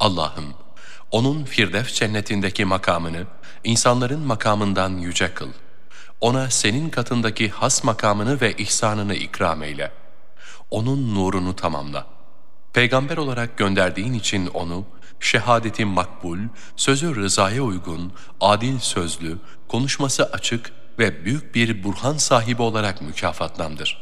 Allah'ım, onun Firdevs cennetindeki makamını insanların makamından yüce kıl. Ona senin katındaki has makamını ve ihsanını ikram eyle. Onun nurunu tamamla. Peygamber olarak gönderdiğin için onu, şehadeti makbul, sözü rızaya uygun, adil sözlü, konuşması açık ve büyük bir burhan sahibi olarak mükafatlandır.